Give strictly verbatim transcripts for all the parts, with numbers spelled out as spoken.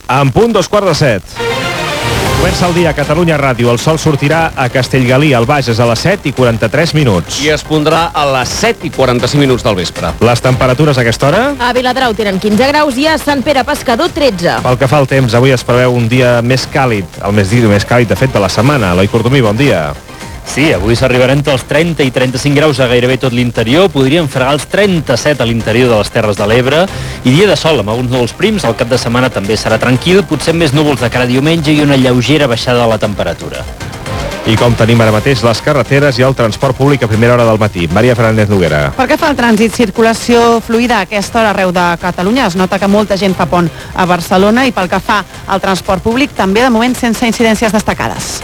En punt, dos quarts de set. Comença el dia a Catalunya Ràdio. El sol sortirà a Castellgalí, al Bages, a les set i quaranta-tres minuts. I es pondrà a les set i quaranta-cinc minuts del vespre. Les temperatures a aquesta hora? A Viladrau tenen quinze graus i a Sant Pere Pescador tretze. Pel que fa al temps, avui es preveu un dia més càlid, el més dia més càlid, de fet, de la setmana. Eloi Cordomí, bon dia. Sí, avui s'arribarà entre els trenta i trenta-cinc graus a gairebé tot l'interior, podrien fregar els trenta-set a l'interior de les Terres de l'Ebre, i dia de sol amb alguns núvols prims. El cap de setmana també serà tranquil, potser més núvols de cara a diumenge i una lleugera baixada de la temperatura. I com tenim ara mateix les carreteres i el transport públic a primera hora del matí. Maria Fernández Noguera. Pel que fa al trànsit, circulació fluida a aquesta hora arreu de Catalunya. Es nota que molta gent fa pont a Barcelona, i pel que fa al transport públic també de moment sense incidències destacades.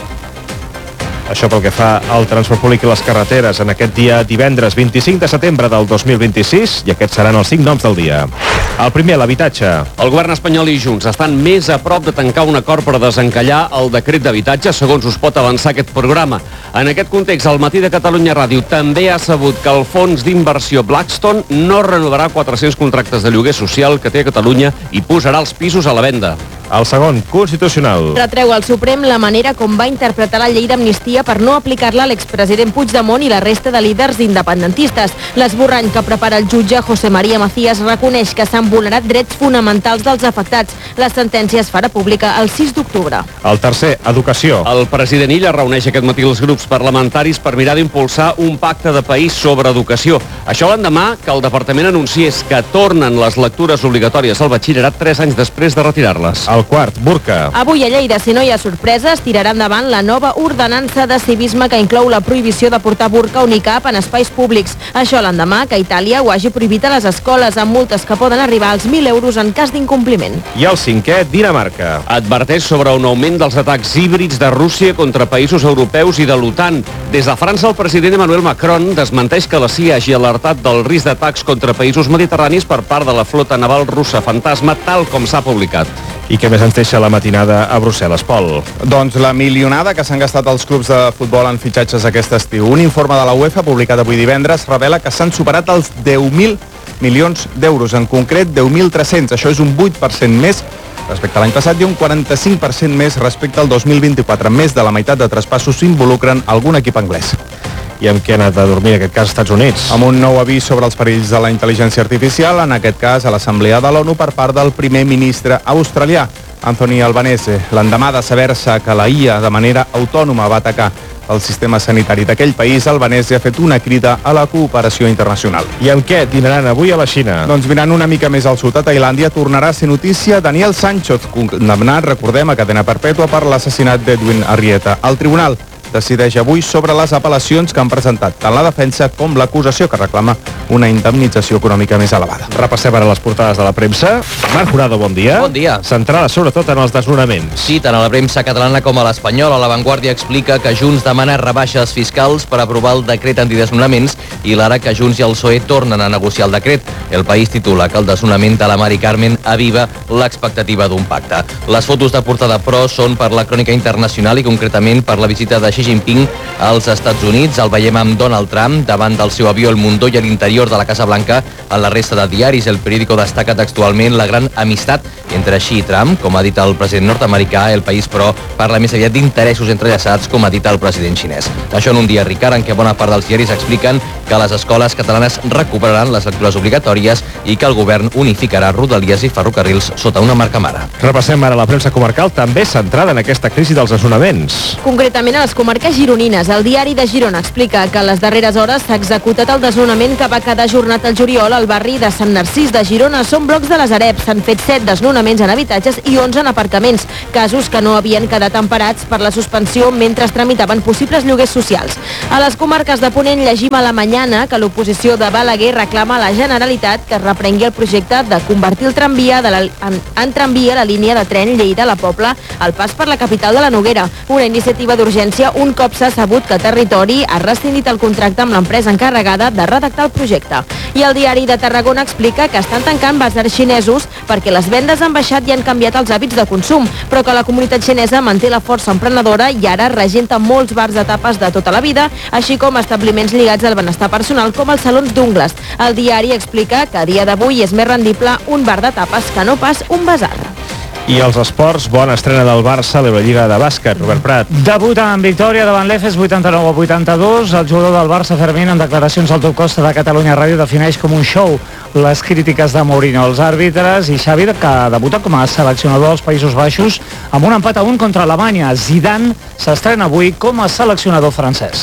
Això pel que fa al transport públic i les carreteres en aquest dia divendres vint-i-cinc de setembre del dos mil vint-i-sis, i aquests seran els cinc noms del dia. El primer, l'habitatge. El govern espanyol i Junts estan més a prop de tancar un acord per desencallar el decret d'habitatge, segons us pot avançar aquest programa. En aquest context, al matí de Catalunya Ràdio també ha sabut que el fons d'inversió Blackstone no renovarà quatre-cents contractes de lloguer social que té a Catalunya i posarà els pisos a la venda. El segon, constitucional. Retreu al Suprem la manera com va interpretar la llei d'amnistia per no aplicar-la a l'expresident Puigdemont i la resta de líders independentistes. L'esborrany que prepara el jutge José María Macías reconeix que s'han vulnerat drets fonamentals dels afectats. La sentència es farà pública el sis d'octubre. El tercer, educació. El president Illa reuneix aquest matí els grups parlamentaris per mirar d'impulsar un pacte de país sobre educació. Això l'endemà que el departament anunciés que tornen les lectures obligatòries al batxillerat tres anys després de retirar-les. El quart, burca. Avui a Lleida, si no hi ha sorpreses, tirarà endavant la nova ordenança de civisme que inclou la prohibició de portar burca o nicab en espais públics. Això l'endemà que Itàlia ho hagi prohibit a les escoles, amb multes que poden arribar als mil euros en cas d'incompliment. I el cinquè, Dinamarca. Adverteix sobre un augment dels atacs híbrids de Rússia contra països europeus i de l'OTAN. Des de França, el president Emmanuel Macron desmenteix que la C I A hagi alertat del risc d'atacs contra països mediterranis per part de la flota naval russa fantasma, tal com s'ha publicat. I què més ens deixa la matinada a Brussel·les, Pol? Doncs la milionada que s'han gastat els clubs de futbol en fitxatges aquest estiu. Un informe de la UEFA, publicat avui divendres, revela que s'han superat els deu mil milions d'euros, en concret deu mil tres-cents. Això és un vuit per cent més respecte a l'any passat i un quaranta-cinc per cent més respecte al dos mil vint-i-quatre. Més de la meitat de traspassos involucren algun equip anglès. I amb què ha anat a dormir, en aquest cas, als Estats Units? Amb un nou avís sobre els perills de la intel·ligència artificial, en aquest cas a l'Assemblea de l'ONU per part del primer ministre australià, Anthony Albanese, l'endemà de saber-se que la I A de manera autònoma va atacar el sistema sanitari d'aquell país. Albanese ha fet una crida a la cooperació internacional. I amb què dinaran avui a la Xina? Doncs mirant una mica més al sud, a Tailàndia, tornarà a ser notícia Daniel Sánchez, condemnat, recordem, a cadena perpètua per l'assassinat d'Edwin Arrieta. El tribunal decideix avui sobre les apel·lacions que han presentat tant la defensa com l'acusació, que reclama una indemnització econòmica més elevada. Repassem ara les portades de la premsa. Marc Jurado, bon dia. Bon dia. Centrada sobretot en els desnonaments. Sí, tant a la premsa catalana com a l'espanyola, La Vanguardia explica que Junts demana rebaixes fiscals per aprovar el decret antidesnonaments i l'ara que Junts i el P S O E tornen a negociar el decret. El País titula que el desnonament de la Mari Carmen aviva l'expectativa d'un pacte. Les fotos de portada, però, són per la crònica internacional i concretament per la visita de Xi Jinping als Estats Units. El veiem amb Donald Trump davant del seu avió El Mundo i a l'interior de la Casa Blanca. En la resta de diaris, El Periódico destaca textualment la gran amistat entre Xi i Trump. Com ha dit el president nord-americà, El País, però, parla més aviat d'interessos entrellaçats, com ha dit el president xinès. Això en un dia, Ricard, en què bona part dels diaris expliquen que les escoles catalanes recuperaran les lectures obligatòries i que el govern unificarà rodalies i ferrocarrils sota una marca mare. Repassem ara la premsa comarcal, també centrada en aquesta crisi dels desnonaments. Concretament a les comarques gironines. El diari de Girona explica que a les darreres hores s'ha executat el desnonament que va quedar ajornat al juliol al barri de Sant Narcís de Girona. Són blocs de les Arep. S'han fet set desnonaments en habitatges i onze en aparcaments, casos que no havien quedat emparats per la suspensió mentre es tramitaven possibles lloguers socials. A les comarques de Ponent llegim a la Mañana que l'oposició de Balaguer reclama a la Generalitat que es reprengui el projecte de convertir el tramvia de la, en, en tramvia la línia de tren Lleida-La Pobla al pas per la capital de la Noguera. Una iniciativa d'urgència un cop s'ha sabut que Territori ha rescindit el contracte amb l'empresa encarregada de redactar el projecte. I el diari de Tarragona explica que estan tancant basars xinesos perquè les vendes han baixat i han canviat els hàbits de consum, però que la comunitat xinesa manté la força emprenedora i ara regenta molts bars de tapes de tota la vida, així com establiments lligats al benestar personal com els salons d'ungles. El diari explica que a dia d'avui és més rendible un bar de tapes que no pas un basar. I els esports, bona estrena del Barça a l'Eurolliga de bàsquet. Robert Prat. Debuta en victòria davant l'Efes vuitanta-nou a vuitanta-dos. El jugador del Barça, Fermín, en declaracions al Top Costa de Catalunya Ràdio, defineix com un show les crítiques de Mourinho als àrbitres i Xavi, que debuta com a seleccionador dels Països Baixos amb un empat a un contra Alemanya. Zidane s'estrena avui com a seleccionador francès.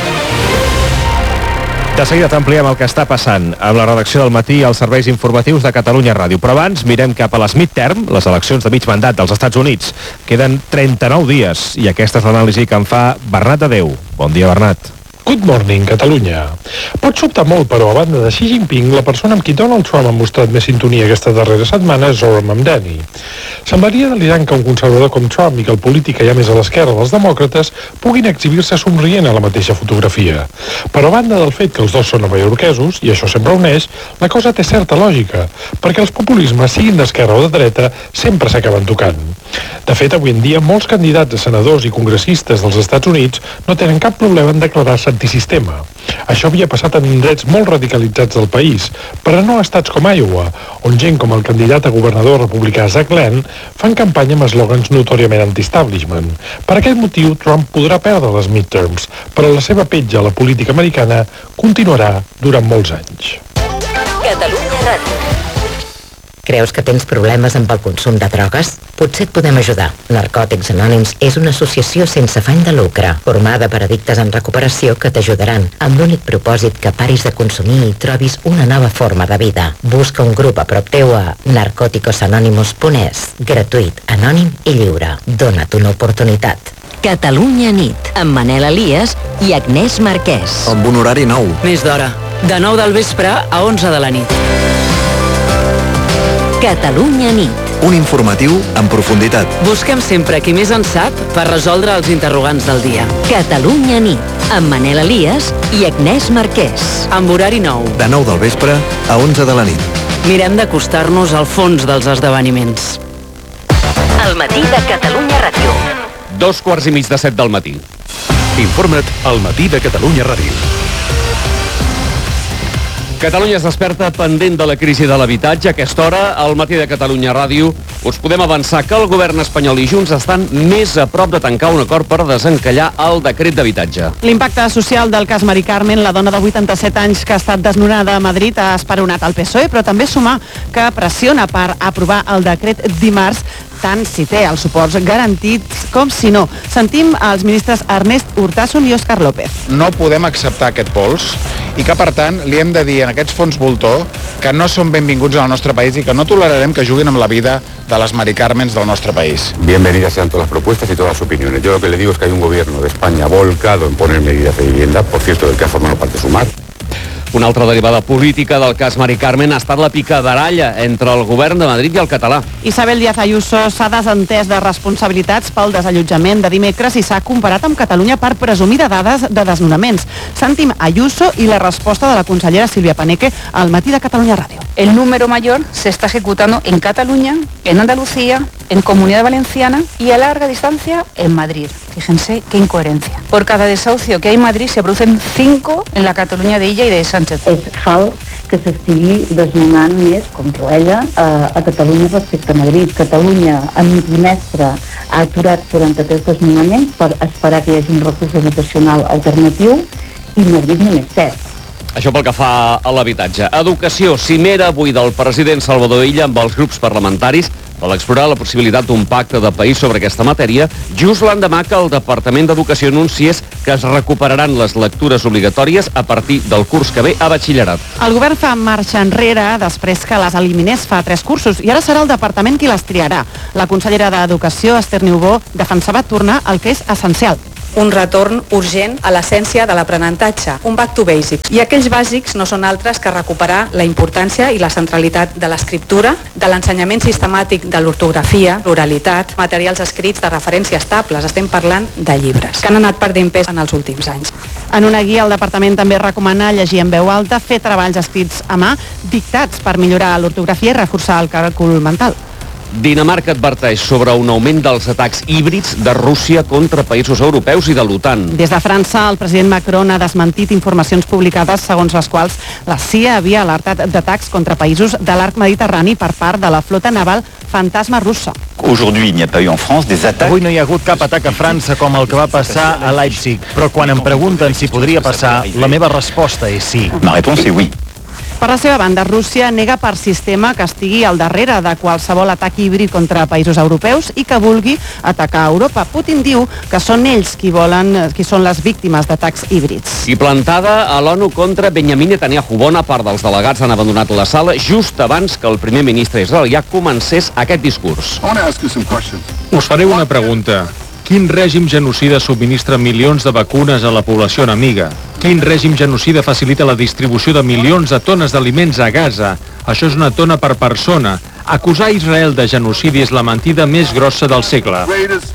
De seguida t'ampliem el que està passant amb la redacció del matí i els serveis informatius de Catalunya Ràdio. Però abans mirem cap a les midterm, les eleccions de mig mandat dels Estats Units. Queden trenta-nou dies i aquesta és l'anàlisi que en fa Bernat Adeu. Bon dia, Bernat. Good morning, Catalunya. Pot sobtar molt, però a banda de Xi Jinping, la persona amb qui Donald Trump ha mostrat més sintonia aquesta darrera setmana és Zohran Mamdani. Semblaria delirant que un conservador com Trump i que el polític que hi ha més a l'esquerra dels demòcrates puguin exhibir-se somrient a la mateixa fotografia. Però a banda del fet que els dos són novaiorquesos, i això sempre uneix, la cosa té certa lògica, perquè els populismes, siguin d'esquerra o de dreta, sempre s'acaben tocant. De fet, avui en dia, molts candidats a senadors i congressistes dels Estats Units no tenen cap problema en declarar-se antisistema. Això havia passat en indrets molt radicalitzats del país, però no a estats com Iowa, on gent com el candidat a governador republicà Zach Glenn fan campanya amb eslògans notòriament anti-establishment. Per aquest motiu, Trump podrà perdre les midterms, però la seva petja a la política americana continuarà durant molts anys. Catalunya Ràdio. Creus que tens problemes amb el consum de drogues? Potser et podem ajudar. Narcòtics Anònims és una associació sense afany de lucre, formada per addictes en recuperació que t'ajudaran amb l'únic propòsit que paris de consumir i trobis una nova forma de vida. Busca un grup a prop teu a narcòticos anònimos punt es. Gratuït, anònim i lliure. Dona't una oportunitat. Catalunya nit, amb Manel Elias i Agnès Marquès. Amb un horari nou. Més d'hora, de nou del vespre a onze de la nit. Catalunya nit. Un informatiu en profunditat. Busquem sempre qui més en sap per resoldre els interrogants del dia. Catalunya nit, amb Manel Elias i Agnès Marquès. Amb horari nou. De nou del vespre a onze de la nit. Mirem d'acostar-nos al fons dels esdeveniments. El matí de Catalunya Ràdio. Dos quarts i mig de set del matí. Informa't al matí de Catalunya Ràdio. Catalunya es desperta pendent de la crisi de l'habitatge. A aquesta hora, al matí de Catalunya Ràdio, us podem avançar que el govern espanyol i Junts estan més a prop de tancar un acord per desencallar el decret d'habitatge. L'impacte social del cas Mari Carmen, la dona de vuitanta-set anys que ha estat desnonada a Madrid, ha esperonat el P S O E, però també sumar que pressiona per aprovar el decret dimarts, tant si té els suports garantits com si no. Sentim els ministres Ernest Urtasun i Òscar López. No podem acceptar aquest pols i que, per tant, li hem de dir a aquests fons voltor que no són benvinguts al nostre país i que no tolerarem que juguin amb la vida de les Mari Carmens del nostre país. Bienvenidas sean todas las propuestas y todas las opiniones. Yo lo que le digo es que hay un gobierno de España volcado en poner medidas de vivienda, por cierto, del que ha formado parte Sumar. Una altra derivada política del cas Mari Carmen ha estat la picabaralla entre el govern de Madrid i el català. Isabel Díaz Ayuso s'ha desentès de responsabilitats pel desallotjament de dimecres i s'ha comparat amb Catalunya per presumir de dades de desnonaments. Sentim Ayuso i la resposta de la consellera Silvia Paneque al matí de Catalunya Ràdio. El número mayor se está ejecutando en Cataluña, en Andalucía, en Comunidad Valenciana y a larga distancia en Madrid. Fíjense qué incoherencia. Por cada desahucio que hay en Madrid se producen cinco en la Catalunya d'Illa i de Sánchez. És fals que s'estigui desnonant més, com Troella, a, a Catalunya respecte a Madrid. Catalunya, en un trimestre, ha aturat quaranta-tres desnonaments per esperar que hi hagi un recurs habitacional alternatiu i Madrid només set. Això pel que fa a l'habitatge. Educació, cimera avui del president Salvador Illa amb els grups parlamentaris per explorar la possibilitat d'un pacte de país sobre aquesta matèria, just l'endemà que el Departament d'Educació anunciés que es recuperaran les lectures obligatòries a partir del curs que ve a batxillerat. El govern fa marxa enrere després que les eliminés fa tres cursos i ara serà el departament qui les triarà. La consellera d'Educació, Esther Niubó, defensava tornar al que és essencial. Un retorn urgent a l'essència de l'aprenentatge, un back to basics. I aquells bàsics no són altres que recuperar la importància i la centralitat de l'escriptura, de l'ensenyament sistemàtic de l'ortografia, l'oralitat, materials escrits de referència estables. Estem parlant de llibres, que han anat perdent pes en els últims anys. En una guia, el departament també recomana llegir en veu alta, fer treballs escrits a mà, dictats per millorar l'ortografia i reforçar el càlcul mental. Dinamarca adverteix sobre un augment dels atacs híbrids de Rússia contra països europeus i de l'OTAN. Des de França, el president Macron ha desmentit informacions publicades segons les quals la C I A havia alertat d'atacs contra països de l'arc mediterrani per part de la flota naval fantasma russa. Aujourd'hui, il n'y a pas eu en France des attaques. Avui no hi ha hagut cap atac a França com el que va passar a Leipzig, però quan em pregunten si podria passar, la meva resposta és sí. Ma réponse est oui. Per la seva banda, Rússia nega per sistema que estigui al darrere de qualsevol atac híbrid contra països europeus i que vulgui atacar Europa. Putin diu que són ells qui volen, qui són les víctimes d'atacs híbrids. I plantada a l'ONU contra Benjamin Netanyahu. Bona part dels delegats han abandonat la sala just abans que el primer ministre israelià comencés aquest discurs. Us faré una pregunta. Quin règim genocida subministra milions de vacunes a la població enemiga? Quin règim genocida facilita la distribució de milions de tones d'aliments a Gaza? Això és una tona per persona. Acusar Israel de genocidi és la mentida més grossa del segle.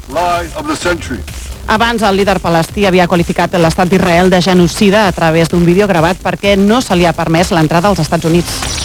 Abans, el líder palestí havia qualificat l'estat d'Israel de genocida a través d'un vídeo gravat perquè no se li ha permès l'entrada als Estats Units.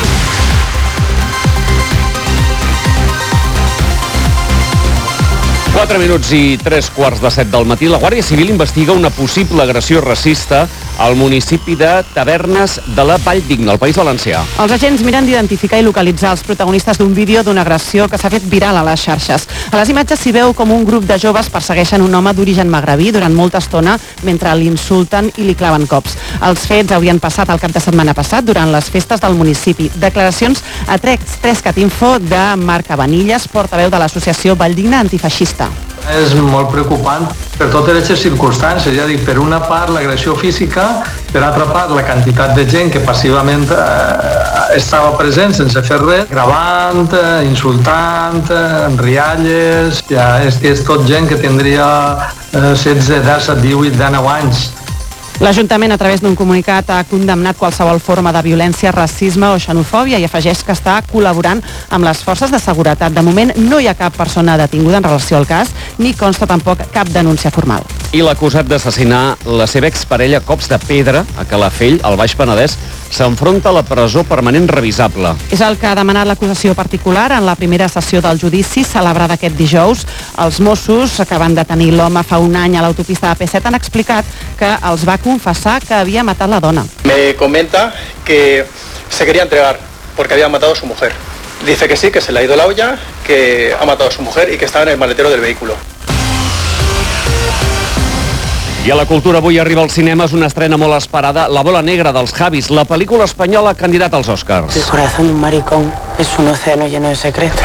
quatre minuts i tres quarts de set del matí. La Guàrdia Civil investiga una possible agressió racista al municipi de Tavernes de la Valldigna, al País Valencià. Els agents miren d'identificar i localitzar els protagonistes d'un vídeo d'una agressió que s'ha fet viral a les xarxes. A les imatges s'hi veu com un grup de joves persegueixen un home d'origen magrebí durant molta estona mentre l'insulten i li claven cops. Els fets haurien passat el cap de setmana passat durant les festes del municipi. Declaracions a tres cat info de Marc Abanilles, portaveu de l'associació Valldigna Antifeixista. És molt preocupant per totes aquestes circumstàncies, ja dic, per una part l'agressió física, per altra part la quantitat de gent que passivament eh, estava present sense fer res, gravant, eh, insultant, eh, en rialles, ja és, és tot gent que tindria eh, setze, disset, divuit, dinou anys. L'Ajuntament, a través d'un comunicat, ha condemnat qualsevol forma de violència, racisme o xenofòbia i afegeix que està col·laborant amb les forces de seguretat. De moment no hi ha cap persona detinguda en relació al cas, ni consta tampoc cap denúncia formal. I l'acusat d'assassinar la seva exparella a cops de pedra a Calafell, al Baix Penedès, s'enfronta a la presó permanent revisable. És el que ha demanat l'acusació particular en la primera sessió del judici celebrada aquest dijous. Els Mossos, que van detenir l'home fa un any a l'autopista de P set, han explicat que els va confessar que havia matat la dona. Me comenta que se quería entregar porque había matado a su mujer. Dice que sí, que se le ha ido la olla, que ha matado a su mujer y que estaba en el maletero del vehículo. I a la cultura avui arriba als cinemes una estrena molt esperada, La bola negra dels Javis, la pel·lícula espanyola candidata als Oscars. El corazón de un maricón es un océano lleno de secretos.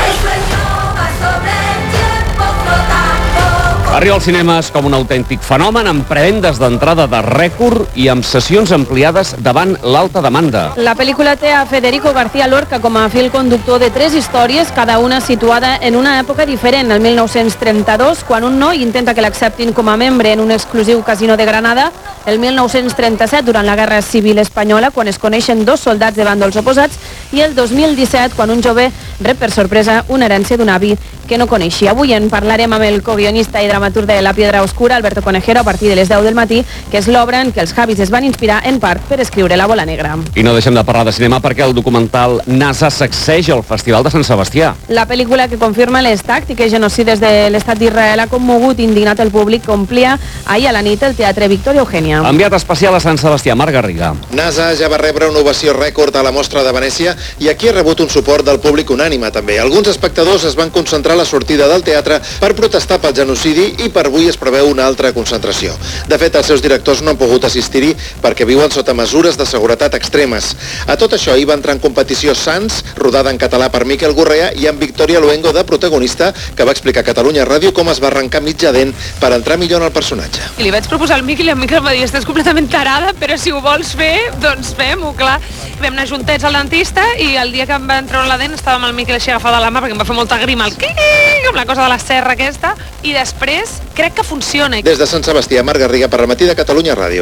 Arriba als cinemes com un autèntic fenomen, amb prevendes d'entrada de rècord i amb sessions ampliades davant l'alta demanda. La pel·lícula té a Federico García Lorca com a fil conductor de tres històries, cada una situada en una època diferent, el mil nou-cents trenta-dos, quan un noi intenta que l'acceptin com a membre en un exclusiu casino de Granada, el mil nou-cents trenta-set, durant la Guerra Civil Espanyola, quan es coneixen dos soldats de bàndols oposats, i el dos mil disset, quan un jove rep per sorpresa una herència d'un avi que no coneixia. Avui en parlarem amb el coguionista i dramaturg de La Piedra Oscura, Alberto Conejero, a partir de les deu del matí, que és l'obra en què els Javis es van inspirar en part per escriure La bola negra. I no deixem de parlar de cinema perquè el documental NASA sacseja el Festival de Sant Sebastià. La pel·lícula que confirma les tàctiques genocides de l'estat d'Israel ha commogut i indignat el públic que omplia ahir a la nit el Teatre Victòria Eugènia. Enviat especial a Sant Sebastià, Marc Garriga. NASA ja va rebre una ovació rècord a la mostra de Venècia i aquí ha rebut un suport del públic unànime també. Alguns espectadors es van concentrar a la sortida del teatre per protestar pel genocidi i per avui es preveu una altra concentració. De fet, els seus directors no han pogut assistir-hi perquè viuen sota mesures de seguretat extremes. A tot això hi va entrar en competició Sants, rodada en català per Miquel Gorrea, i amb Victoria Luengo de protagonista, que va explicar a Catalunya Ràdio com es va arrencar mitja dent per entrar millor en el personatge. I li vaig proposar al Miquel i el Miquel va dir: estàs completament tarada, però si ho vols fer, doncs fem-ho, clar. Vam anar juntets al dentista i el dia que em va treure la dent estava amb el Miquel així agafada de la mà perquè em va fer molta grima el quiqui, com la cosa de la serra aquesta, i després crec que funciona. Des de Sant Sebastià, Marc Garriga, per al Matí de Catalunya Ràdio.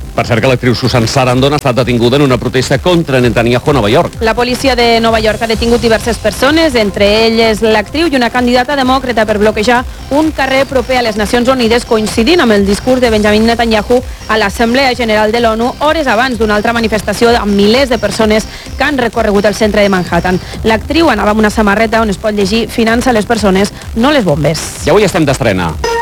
Per cert que l'actriu Susan Sarandon ha estat detinguda en una protesta contra Netanyahu a Nova York. La policia de Nova York ha detingut diverses persones, entre elles l'actriu i una candidata demòcrata per bloquejar un carrer proper a les Nacions Unides, coincidint amb el discurs de Benjamin Netanyahu a l'Assemblea General de l'ONU hores abans d'una altra manifestació amb milers de persones que han recorregut el centre de Manhattan. L'actriu anava amb una samarreta on es pot llegir "Finança les persones, no les bombes". I avui estem d'estrena.